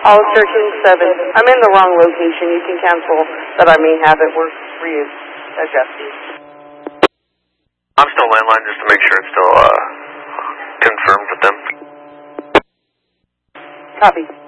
Hollister King 7. I'm in the wrong location. You can cancel that I may have it. We're readjusting. I'm still landline just to make sure it's still confirmed with them. Copy.